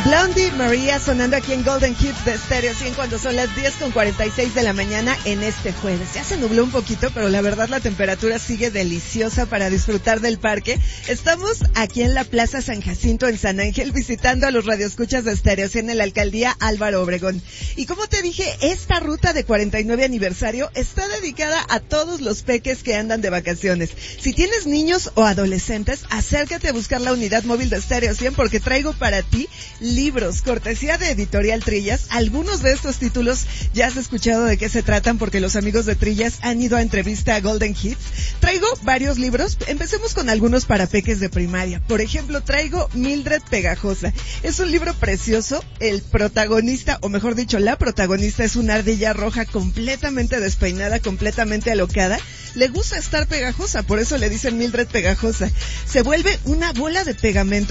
Blondie María sonando aquí en Golden Hits de Stereo 100 cuando son las 10:46 de la mañana en este jueves. Ya se nubló un poquito, pero la verdad la temperatura sigue deliciosa para disfrutar del parque. Estamos aquí en la Plaza San Jacinto en San Ángel visitando a los radioescuchas de Stereo 100 en la alcaldía Álvaro Obregón. Y como te dije, esta ruta de 49 aniversario está dedicada a todos los peques que andan de vacaciones. Si tienes niños o adolescentes, acércate a buscar la unidad móvil de Stereo 100 porque traigo para ti libros, cortesía de Editorial Trillas. Algunos de estos títulos ya has escuchado de qué se tratan porque los amigos de Trillas han ido a entrevista a Golden Hits. Traigo varios libros, empecemos con algunos para peques de primaria. Por ejemplo, traigo Mildred Pegajosa. Es un libro precioso, el protagonista, o mejor dicho, la protagonista es una ardilla roja completamente despeinada, completamente alocada. Le gusta estar pegajosa, por eso le dicen Mildred Pegajosa. Se vuelve una bola de pegamento